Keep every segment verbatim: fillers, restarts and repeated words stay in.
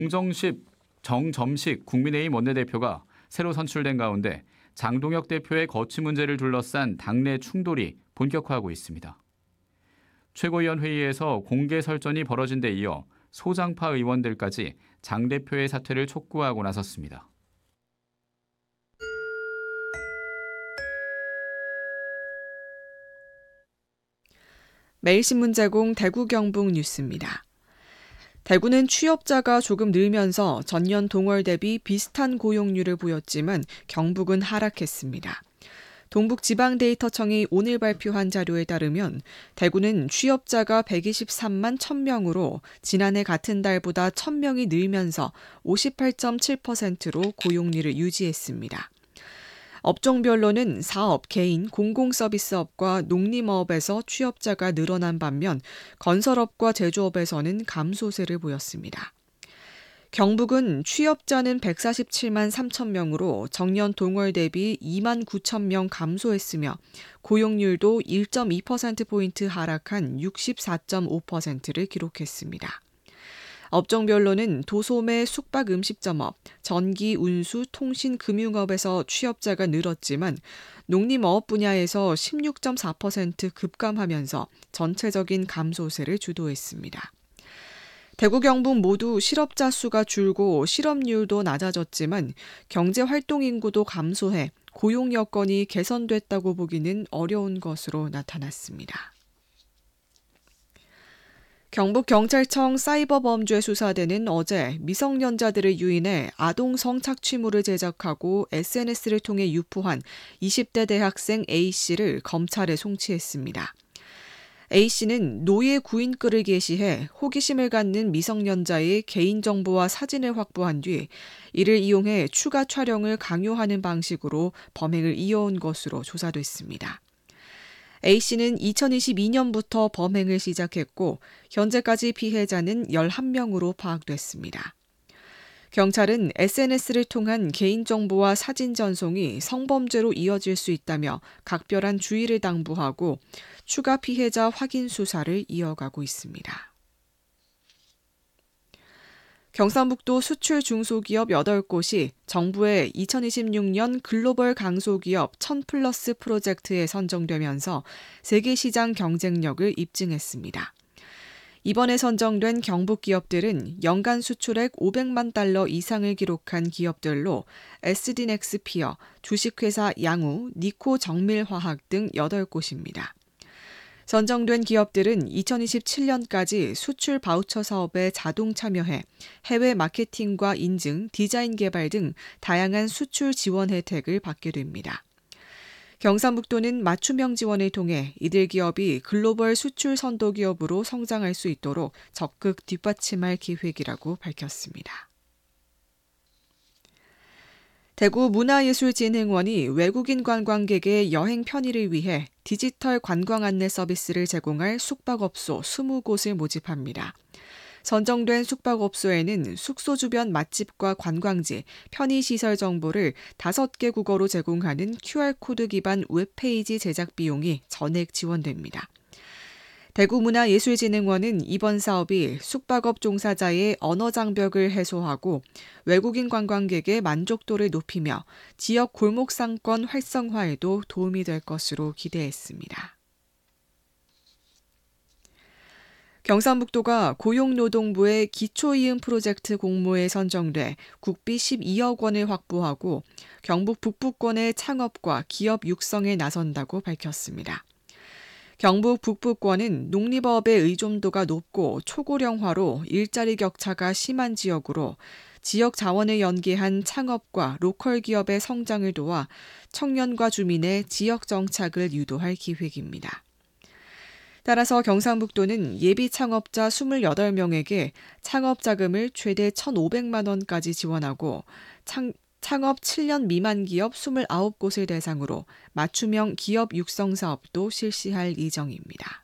정정식, 정점식 국민의힘 원내대표가 새로 선출된 가운데 장동혁 대표의 거취 문제를 둘러싼 당내 충돌이 본격화하고 있습니다. 최고위원 회의에서 공개 설전이 벌어진 데 이어 소장파 의원들까지 장 대표의 사퇴를 촉구하고 나섰습니다. 매일신문 제공 대구 경북 뉴스입니다. 대구는 취업자가 조금 늘면서 전년 동월 대비 비슷한 고용률을 보였지만 경북은 하락했습니다. 동북지방데이터청이 오늘 발표한 자료에 따르면 대구는 취업자가 백이십삼만 천 명으로 지난해 같은 달보다 천 명이 늘면서 오십팔 점 칠 퍼센트로 고용률을 유지했습니다. 업종별로는 사업, 개인, 공공서비스업과 농림어업에서 취업자가 늘어난 반면 건설업과 제조업에서는 감소세를 보였습니다. 경북은 취업자는 백사십칠만 삼천 명으로 정년 동월 대비 이만 구천 명 감소했으며 고용률도 일 점 이 퍼센트포인트 하락한 육십사 점 오 퍼센트를 기록했습니다. 업종별로는 도소매, 숙박 음식점업, 전기, 운수, 통신, 금융업에서 취업자가 늘었지만 농림어업 분야에서 십육 점 사 퍼센트 급감하면서 전체적인 감소세를 주도했습니다. 대구 경북 모두 실업자 수가 줄고 실업률도 낮아졌지만 경제활동 인구도 감소해 고용 여건이 개선됐다고 보기는 어려운 것으로 나타났습니다. 경북경찰청 사이버범죄수사대는 어제 미성년자들을 유인해 아동 성착취물을 제작하고 에스엔에스를 통해 유포한 이십 대 대학생 A씨를 검찰에 송치했습니다. A씨는 노예 구인글을 게시해 호기심을 갖는 미성년자의 개인정보와 사진을 확보한 뒤 이를 이용해 추가 촬영을 강요하는 방식으로 범행을 이어온 것으로 조사됐습니다. A씨는 이천이십이 년부터 범행을 시작했고 현재까지 피해자는 열한 명으로 파악됐습니다. 경찰은 에스엔에스를 통한 개인정보와 사진 전송이 성범죄로 이어질 수 있다며 각별한 주의를 당부하고 추가 피해자 확인 수사를 이어가고 있습니다. 경상북도 수출 중소기업 여덟 곳이 정부의 이천이십육 년 글로벌 강소기업 천 플러스 프로젝트에 선정되면서 세계시장 경쟁력을 입증했습니다. 이번에 선정된 경북 기업들은 연간 수출액 오백만 달러 이상을 기록한 기업들로 에스디넥스피어, 주식회사 양우, 니코 정밀화학 등 여덟 곳입니다. 선정된 기업들은 이천이십칠 년까지 수출 바우처 사업에 자동 참여해 해외 마케팅과 인증, 디자인 개발 등 다양한 수출 지원 혜택을 받게 됩니다. 경상북도는 맞춤형 지원을 통해 이들 기업이 글로벌 수출 선도 기업으로 성장할 수 있도록 적극 뒷받침할 계획이라고 밝혔습니다. 대구 문화예술진흥원이 외국인 관광객의 여행 편의를 위해 디지털 관광 안내 서비스를 제공할 숙박업소 이십 곳을 모집합니다. 선정된 숙박업소에는 숙소 주변 맛집과 관광지, 편의시설 정보를 다섯 개 국어로 제공하는 큐알코드 기반 웹페이지 제작 비용이 전액 지원됩니다. 대구문화예술진흥원은 이번 사업이 숙박업 종사자의 언어 장벽을 해소하고 외국인 관광객의 만족도를 높이며 지역 골목 상권 활성화에도 도움이 될 것으로 기대했습니다. 경상북도가 고용노동부의 기초이음 프로젝트 공모에 선정돼 국비 십이억 원을 확보하고 경북 북부권의 창업과 기업 육성에 나선다고 밝혔습니다. 경북 북부권은 농림업의 의존도가 높고 초고령화로 일자리 격차가 심한 지역으로 지역 자원을 연계한 창업과 로컬 기업의 성장을 도와 청년과 주민의 지역 정착을 유도할 계획입니다. 따라서 경상북도는 예비 창업자 이십팔 명에게 창업 자금을 최대 천오백만 원까지 지원하고 창, 창업 칠 년 미만 기업 이십구 곳을 대상으로 맞춤형 기업 육성 사업도 실시할 예정입니다.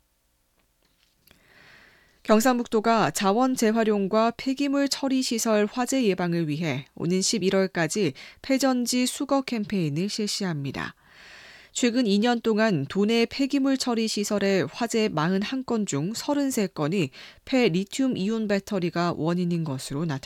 경상북도가 자원 재활용과 폐기물 처리 시설 화재 예방을 위해 오는 십일월까지 폐전지 수거 캠페인을 실시합니다. 최근 이 년 동안 도내 폐기물 처리 시설의 화재 사십일 건 중 삼십삼 건이 폐리튬 이온 배터리가 원인인 것으로 나타났습니다.